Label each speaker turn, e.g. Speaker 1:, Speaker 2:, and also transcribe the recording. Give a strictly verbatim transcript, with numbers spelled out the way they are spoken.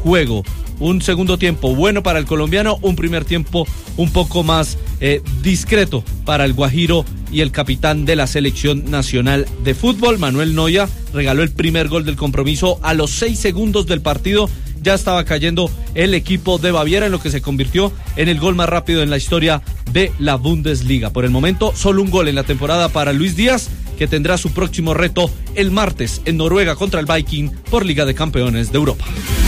Speaker 1: juego. Un segundo tiempo bueno para el colombiano, un primer tiempo un poco más eh, discreto para el guajiro y el capitán de la selección nacional de fútbol. Manuel Neuer regaló el primer gol del compromiso a los seis segundos del partido. Ya estaba cayendo el equipo de Baviera en lo que se convirtió en el gol más rápido en la historia de la Bundesliga. Por el momento, solo un gol en la temporada para Luis Díaz, que tendrá su próximo reto el martes en Noruega contra el Viking por Liga de Campeones de Europa.